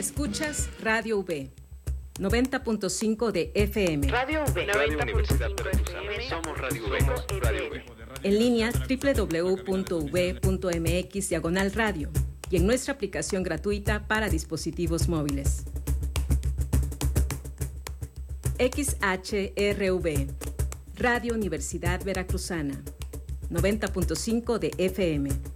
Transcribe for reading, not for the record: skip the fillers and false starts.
Escuchas Radio V, 90.5 de FM. Radio V, Radio Universidad Veracruzana. Somos Radio V. Radio V. En línea www.uv.mx/radio y en nuestra aplicación gratuita para dispositivos móviles. XHRV, Radio Universidad Veracruzana, 90.5 de FM.